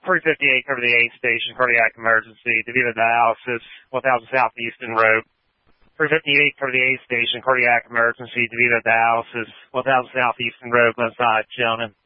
358, cover the 8 station, cardiac emergency, DeVita dialysis, 1000 South Easton Road. 358, cover the 8 station, cardiac emergency, DeVita dialysis, 1000 South Easton Road, Glen Side, gentlemen.